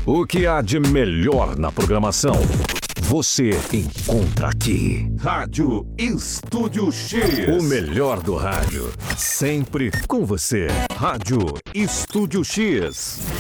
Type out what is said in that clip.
O que há de melhor na programação, você encontra aqui. Rádio Estúdio X. O melhor do rádio, sempre com você. Rádio Estúdio X.